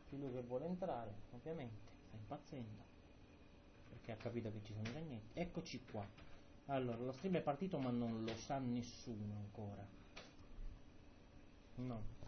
C'è lui che vuole entrare, ovviamente, sta impazzendo, perché ha capito che ci sono i cagnetti. Eccoci qua. Allora, lo stream è partito ma non lo sa nessuno ancora. No.